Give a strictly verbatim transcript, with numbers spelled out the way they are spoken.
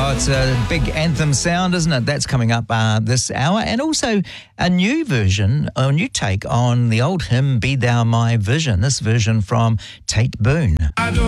Oh, it's a big anthem sound, isn't it? That's coming up uh, this hour. And also a new version, a new take on the old hymn, Be Thou My Vision. This version from Tate Boone.